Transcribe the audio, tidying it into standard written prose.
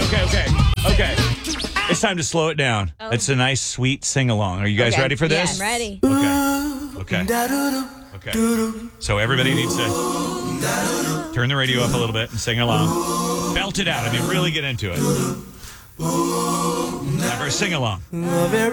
Okay. It's time to slow it down. Oh. It's a nice, sweet sing-along. Are you guys ready for this? Yeah, I'm ready. Okay. So everybody needs to turn the radio up a little bit and sing along. Belt it out. I mean, really get into it. Have our sing-along.